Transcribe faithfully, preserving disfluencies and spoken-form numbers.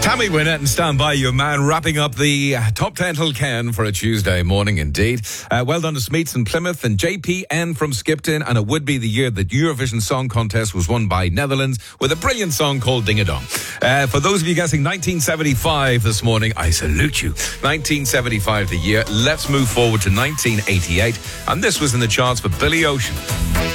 Tammy Wynette and Stand By Your Man wrapping up the uh, top ten till Ken for a Tuesday morning indeed. Uh, well done to Smeets in Plymouth and J P N from Skipton, and it would be the year that Eurovision Song Contest was won by Netherlands with a brilliant song called Ding a Dong. Uh, for those of you guessing nineteen seventy-five this morning, I salute you. nineteen seventy-five the year. Let's move forward to nineteen eighty-eight, and this was in the charts for Billy Ocean.